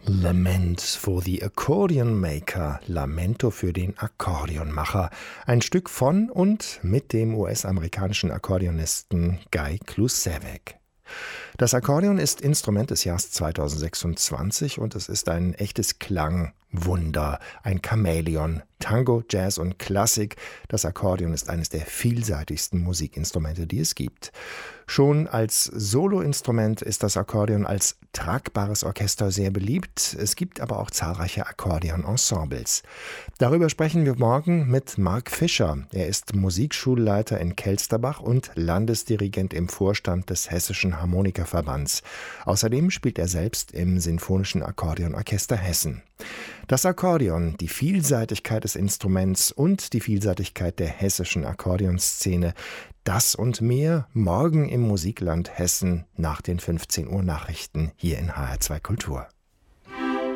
Lament for the Accordion Maker, Lamento für den Akkordeonmacher. Ein Stück von und mit dem US-amerikanischen Akkordeonisten Guy Klusewek. Das Akkordeon ist Instrument des Jahres 2026 und es ist ein echtes Klangwunder, ein Chamäleon. Tango, Jazz und Klassik. Das Akkordeon ist eines der vielseitigsten Musikinstrumente, die es gibt. Schon als Soloinstrument ist das Akkordeon als tragbares Orchester sehr beliebt. Es gibt aber auch zahlreiche Akkordeon-Ensembles. Darüber sprechen wir morgen mit Mark Fischer. Er ist Musikschulleiter in Kelsterbach und Landesdirigent im Vorstand des Hessischen Harmonikaverbands. Außerdem spielt er selbst im Sinfonischen Akkordeonorchester Hessen. Das Akkordeon, die Vielseitigkeit des Instruments und die Vielseitigkeit der hessischen Akkordeonszene, das und mehr morgen im Musikland Hessen nach den 15 Uhr Nachrichten hier in HR2 Kultur.